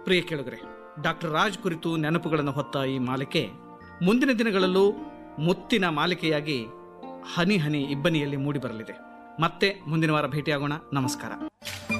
ಪ್ರಿಯ ಕೇಳುಗರೆ, ಡಾಕ್ಟರ್ ರಾಜ್ ಕುರಿತು ನೆನಪುಗಳನ್ನು ಹೊತ್ತ ಈ ಮಾಲಿಕೆ ಮುಂದಿನ ದಿನಗಳಲ್ಲೂ ಮುತ್ತಿನ ಮಾಲಿಕೆಯಾಗಿ ಹನಿ ಹನಿ ಇಬ್ಬನಿಯಲ್ಲಿ ಮೂಡಿಬರಲಿದೆ. ಮತ್ತೆ ಮುಂದಿನ ವಾರ ಭೇಟಿಯಾಗೋಣ. ನಮಸ್ಕಾರ.